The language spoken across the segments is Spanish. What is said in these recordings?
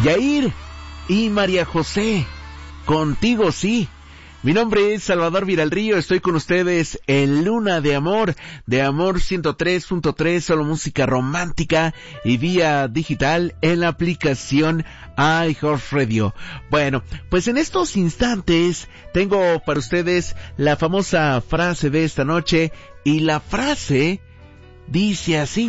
Yair y María José, Contigo Sí. Mi nombre es Salvador Viralrío, estoy con ustedes en Luna de Amor 103.3, solo música romántica y vía digital en la aplicación iHeartRadio. Bueno, pues en estos instantes tengo para ustedes la famosa frase de esta noche, y la frase dice así: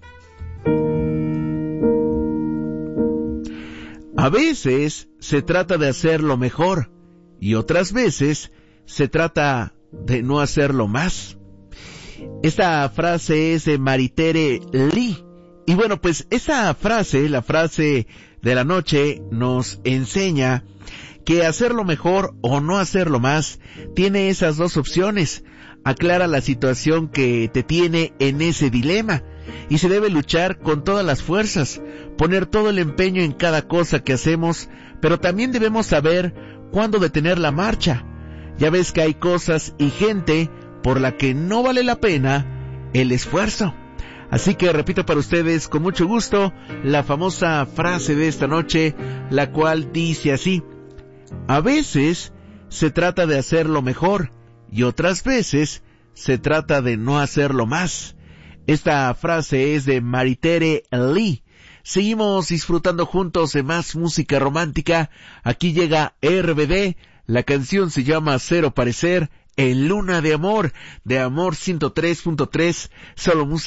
a veces se trata de hacerlo mejor y otras veces se trata de no hacerlo más. Esta frase es de Maritere Lee. Y bueno, pues esa frase, la frase de la noche, nos enseña que hacerlo mejor o no hacerlo más tiene esas dos opciones. Aclara la situación que te tiene en ese dilema, y se debe luchar con todas las fuerzas, poner todo el empeño en cada cosa que hacemos, pero también debemos saber cuándo detener la marcha. Ya ves que hay cosas y gente por la que no vale la pena el esfuerzo. Así que repito para ustedes con mucho gusto la famosa frase de esta noche, la cual dice así: a veces se trata de hacerlo mejor y otras veces se trata de no hacerlo más. Esta frase es de Maritere Lee. Seguimos disfrutando juntos de más música romántica. Aquí llega RBD. La canción se llama Cero Parecer en Luna de Amor 103.3, solo música